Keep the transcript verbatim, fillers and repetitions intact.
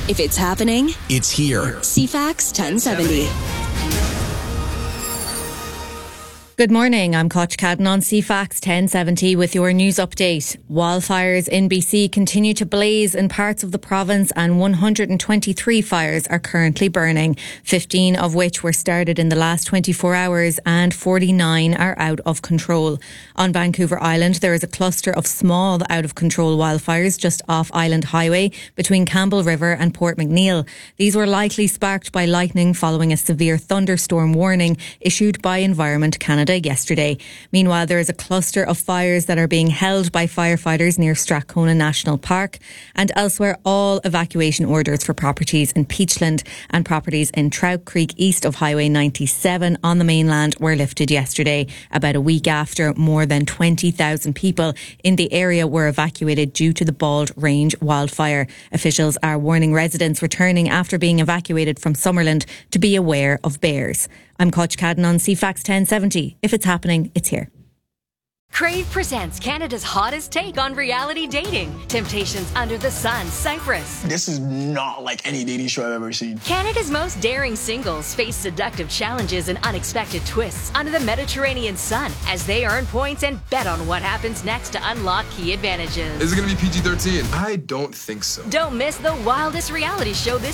If it's happening, it's here. C FAX ten seventy. Good morning, I'm Koch Cadden on C FAX ten seventy with your news update. Wildfires in B C continue to blaze in parts of the province and one hundred twenty-three fires are currently burning, fifteen of which were started in the last twenty-four hours and forty-nine are out of control. On Vancouver Island, there is a cluster of small out-of-control wildfires just off Island Highway between Campbell River and Port McNeill. These were likely sparked by lightning following a severe thunderstorm warning issued by Environment Canada yesterday. Meanwhile, there is a cluster of fires that are being held by firefighters near Strathcona National Park, and elsewhere all evacuation orders for properties in Peachland and properties in Trout Creek east of Highway ninety-seven on the mainland were lifted yesterday, about a week after more than twenty thousand people in the area were evacuated due to the Bald Range wildfire. Officials are warning residents returning after being evacuated from Summerland to be aware of bears. I'm Koch Cadden on C FAX ten seventy. If it's happening, it's here. Crave presents Canada's hottest take on reality dating. Temptations Under the Sun, Cyprus. This is not like any dating show I've ever seen. Canada's most daring singles face seductive challenges and unexpected twists under the Mediterranean sun as they earn points and bet on what happens next to unlock key advantages. Is it going to be P G thirteen? I don't think so. Don't miss the wildest reality show this